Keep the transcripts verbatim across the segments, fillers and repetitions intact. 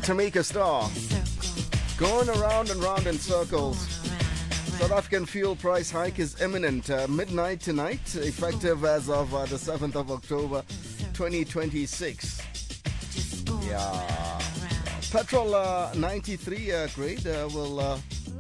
Tamika Star. Going around and round in circles. South African fuel price hike is imminent. Uh, midnight tonight, effective as of uh, the seventh of October, twenty twenty-six. Yeah. Petrol uh, ninety-three uh, grade uh, will uh,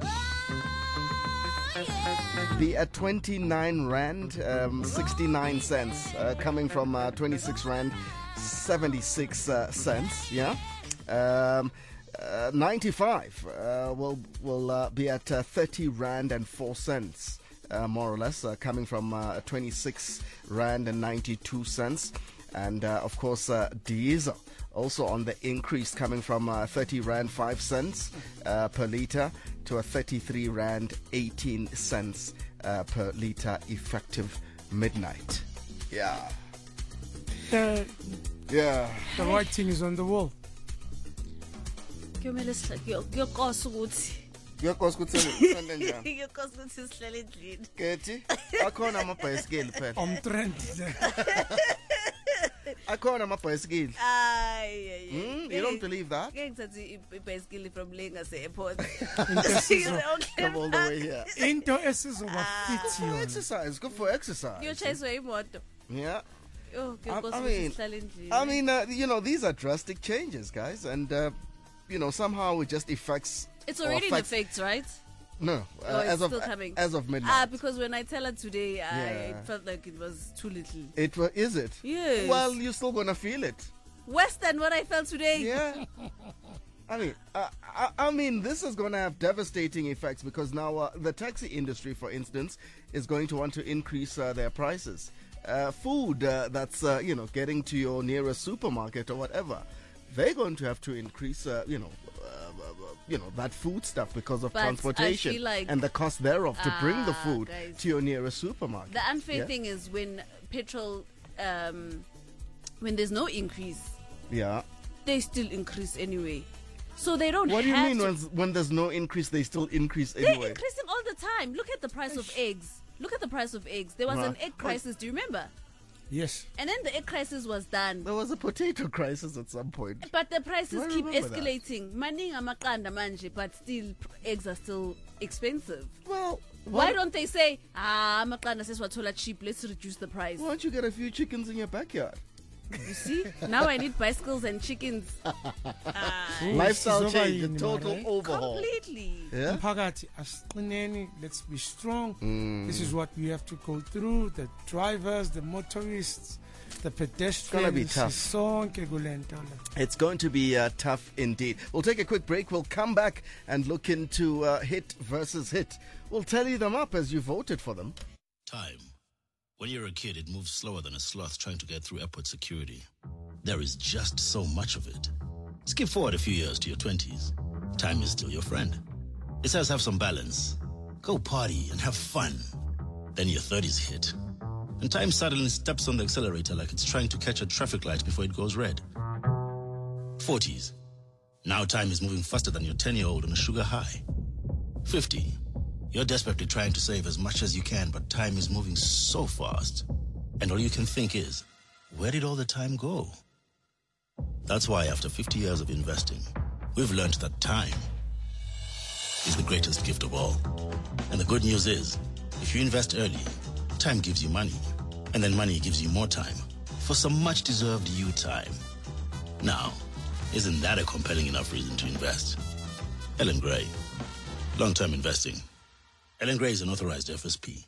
be at twenty-nine rand um, sixty-nine cents, uh, coming from uh, twenty-six rand seventy-six uh, cents. Yeah. Um, uh, ninety-five uh, will will uh, be at uh, thirty rand and four cents, uh, more or less, uh, coming from uh, twenty-six rand and ninety-two cents. And uh, of course, uh, diesel also on the increase, coming from uh, thirty rand five cents uh, per liter to a thirty-three rand eighteen cents uh, per liter, effective midnight. Yeah. Uh, yeah. The writing is on the wall. Kuyomele sihlale kuyokosa ukuthi Kuyokosa ukuthi senze njani? kuyokosa ukuthi sihlale endlini. Kethi akhona amabhayisikili phela. On trend. Akhona amabhayisikili. Ay ay. Mm, you don't believe that? Ngeke ngithathe ibhayisikili from Lagos airport. Come all the way here. Into esizoba fit For yona. exercise, good for exercise. Kuyochayiswa imoto. Yeah. Oh, I, kuyokosa I ukuthi mean, sihlale endlini. I mean, uh, you know, these are drastic changes, guys, and uh, you know, somehow it just affects. It's or already in affects- effect, right? No, uh, Oh, it's as of still coming. as of midnight. Ah, because when I tell her today, Yeah. I felt like it was too little. It wa- is it? Yes. Well, you're still gonna feel it. Worse than what I felt today. Yeah. I mean, uh, I, I mean, this is going to have devastating effects because now uh, the taxi industry, for instance, is going to want to increase uh, their prices. Uh, food uh, that's uh, you know getting to your nearest supermarket or whatever, they're going to have to increase uh, you know uh, uh, you know that food stuff because of But I transportation feel like- and the cost thereof to bring the Ah, food guys. to your nearest supermarket. The unfair Yeah? thing is when petrol, um, when there's no increase, Yeah. they still increase anyway. So they don't What do you have mean to. when when there's no increase, they still increase They're anyway? increasing all the time. Look at the price of eggs. Look at the price of eggs. There was Right. an egg crisis, do you remember? Yes. And then the egg crisis was done. There was a potato crisis at some point. But the prices Do I keep remember that? escalating. Maning amaqanda manje, but still pr- eggs are still expensive. Well, Why don't they say, ah, amaqanda seswathola cheap, let's reduce the price? Why don't you get a few chickens in your backyard? You see? Now I need bicycles and chickens. Lifestyle Sizoba change, a yini, total mara? overhaul. Completely. Yeah. Umphakathi asiqineni, let's be strong. Mm. This is what we have to go through. The drivers, the motorists, the pedestrians. gonna be tough. Sonke kule nto le. It's going to be uh, tough indeed. We'll take a quick break. We'll come back and look into uh, hit versus hit. We'll tally them up as you voted for them. Time. When you're a kid, it moves slower than a sloth trying to get through airport security. There is just so much of it. Skip forward a few years to your twenties. Time is still your friend. It says have some balance. Go party and have fun. Then your thirties hit. And time suddenly steps on the accelerator like it's trying to catch a traffic light before it goes red. forties. Now time is moving faster than your ten-year-old on a sugar high. fifty. You're desperately trying to save as much as you can, but time is moving so fast. And all you can think is, where did all the time go? That's why after fifty years of investing, we've learned that time is the greatest gift of all. And the good news is, if you invest early, time gives you money. And then money gives you more time for some much-deserved you time. Now, isn't that a compelling enough reason to invest? Ellen Gray. Long-term investing. Ellen Gray is an authorized F S P.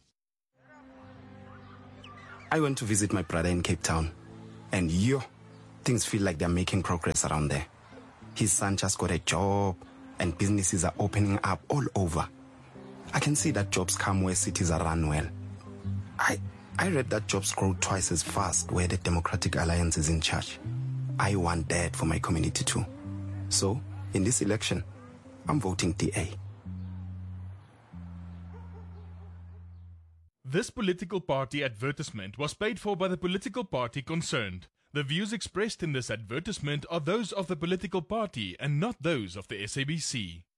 I went to visit my brother in Cape Town, and yo, things feel like they're making progress around there. His son just got a job, and businesses are opening up all over. I can see that jobs come where cities are run well. I, I read that jobs grow twice as fast where the Democratic Alliance is in charge. I want that for my community too. So, in this election, I'm voting D A. This political party advertisement was paid for by the political party concerned. The views expressed in this advertisement are those of the political party and not those of the S A B C.